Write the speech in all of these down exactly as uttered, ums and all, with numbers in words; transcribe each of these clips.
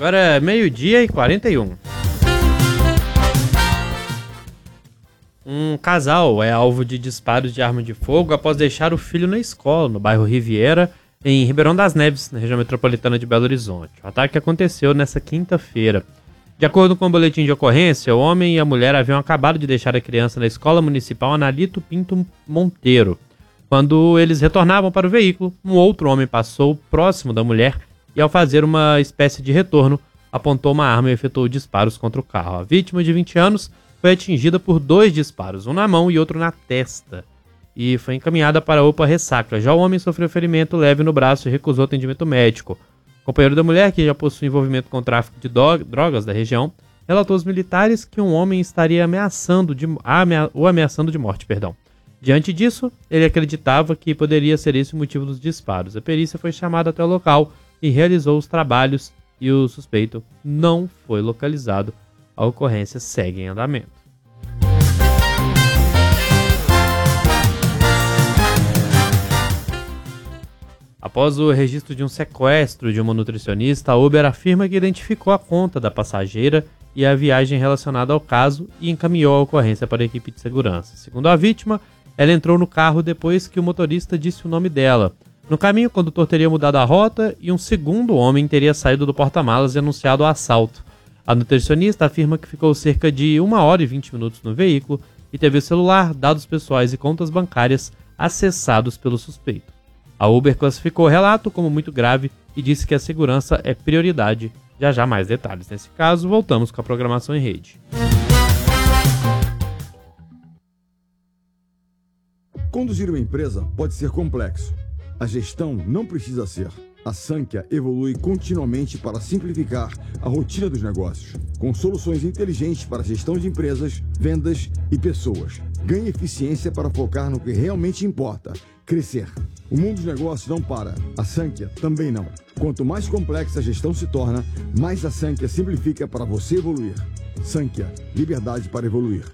Agora é meio-dia e quarenta e um. Um casal é alvo de disparos de arma de fogo após deixar o filho na escola, no bairro Riviera, em Ribeirão das Neves, na região metropolitana de Belo Horizonte. O ataque aconteceu nesta quinta-feira. De acordo com o boletim de ocorrência, o homem e a mulher haviam acabado de deixar a criança na escola municipal Analito Pinto Monteiro. Quando eles retornavam para o veículo, um outro homem passou próximo da mulher e, ao fazer uma espécie de retorno, apontou uma arma e efetuou disparos contra o carro. A vítima, de vinte anos, foi atingida por dois disparos, um na mão e outro na testa, e foi encaminhada para a U P A Ressacra. Já o homem sofreu ferimento leve no braço e recusou atendimento médico. O companheiro da mulher, que já possui envolvimento com o tráfico de drogas da região, relatou aos militares que um homem estaria ameaçando de, amea, o ameaçando de morte. Perdão. Diante disso, ele acreditava que poderia ser esse o motivo dos disparos. A perícia foi chamada até o local e realizou os trabalhos, e o suspeito não foi localizado. A ocorrência segue em andamento. Após o registro de um sequestro de uma nutricionista, a Uber afirma que identificou a conta da passageira e a viagem relacionada ao caso e encaminhou a ocorrência para a equipe de segurança. Segundo a vítima, ela entrou no carro depois que o motorista disse o nome dela. No caminho, o condutor teria mudado a rota e um segundo homem teria saído do porta-malas e anunciado o assalto. A nutricionista afirma que ficou cerca de uma hora e vinte minutos no veículo e teve o celular, dados pessoais e contas bancárias acessados pelo suspeito. A Uber classificou o relato como muito grave e disse que a segurança é prioridade. Já já mais detalhes. Nesse caso, voltamos com a programação em rede. Conduzir uma empresa pode ser complexo. A gestão não precisa ser. A Sankhya evolui continuamente para simplificar a rotina dos negócios, com soluções inteligentes para a gestão de empresas, vendas e pessoas. Ganhe eficiência para focar no que realmente importa, crescer. O mundo dos negócios não para, a Sankhya também não. Quanto mais complexa a gestão se torna, mais a Sankhya simplifica para você evoluir. Sankhya, liberdade para evoluir.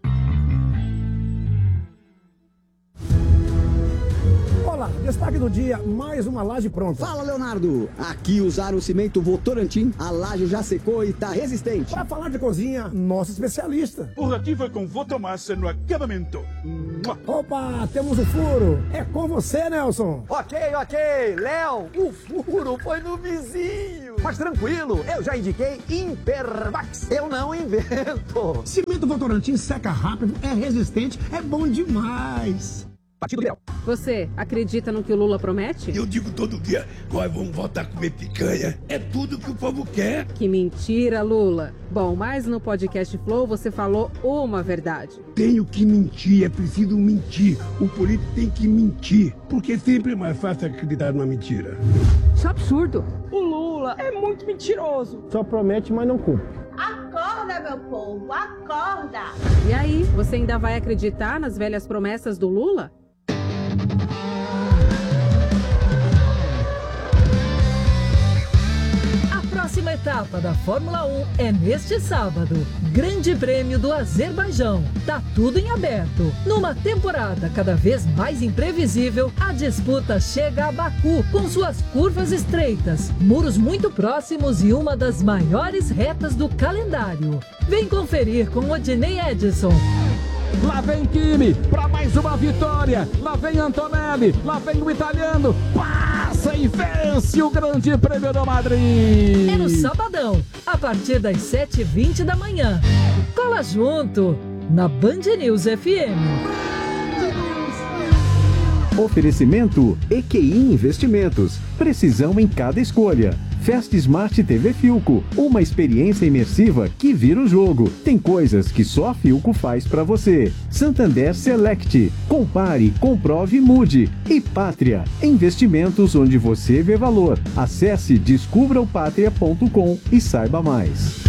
Olá, destaque do dia, mais uma laje pronta. Fala, Leonardo! Aqui usaram o cimento Votorantim, a laje já secou e tá resistente. Para falar de cozinha, nosso especialista. Borrativa com Votomassa no acabamento. Opa, temos o furo. É com você, Nelson. Ok, ok. Léo, o furo foi no vizinho. Mas tranquilo, eu já indiquei Impermax. Eu não invento. Cimento Votorantim seca rápido, é resistente, é bom demais. Partido Liberal. Você acredita no que o Lula promete? Eu digo todo dia, nós vamos voltar a comer picanha. É tudo que o povo quer. Que mentira, Lula. Bom, mas no podcast Flow você falou uma verdade. Tenho que mentir, é preciso mentir. O político tem que mentir, porque sempre é mais fácil acreditar numa mentira. Isso é absurdo. O Lula é muito mentiroso. Só promete, mas não cumpre. Acorda, meu povo, acorda! E aí, você ainda vai acreditar nas velhas promessas do Lula? A próxima etapa da Fórmula um é neste sábado. Grande Prêmio do Azerbaijão. Tá tudo em aberto. Numa temporada cada vez mais imprevisível, a disputa chega a Baku, com suas curvas estreitas, muros muito próximos e uma das maiores retas do calendário. Vem conferir com Odinei Edson. Lá vem Kimi para mais uma vitória. Lá vem Antonelli, lá vem o italiano. Passa e vence o Grande Prêmio do Madrid. É no sabadão, a partir das sete e vinte da manhã. Cola junto na Band News F M. Oferecimento E Q I Investimentos. Precisão em cada escolha. Fast Smart T V Filco, uma experiência imersiva que vira o jogo. Tem coisas que só a Filco faz pra você. Santander Select, compare, comprove e mude. E Pátria, investimentos onde você vê valor. Acesse descubra o pátria ponto com e saiba mais.